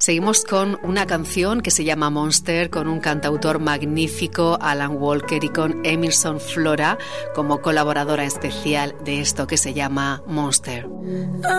Seguimos con una canción que se llama Monster, con un cantautor magnífico, Alan Walker, y con Emerson Flora como colaboradora especial de esto que se llama Monster.